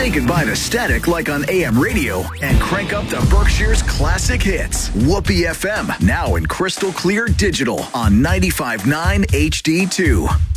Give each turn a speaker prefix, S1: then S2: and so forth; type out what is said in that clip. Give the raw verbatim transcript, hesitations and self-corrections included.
S1: Say goodbye to static like on A M radio and crank up the Berkshire's classic hits. Whoopee F M, now in crystal clear digital on ninety-five point nine H D two.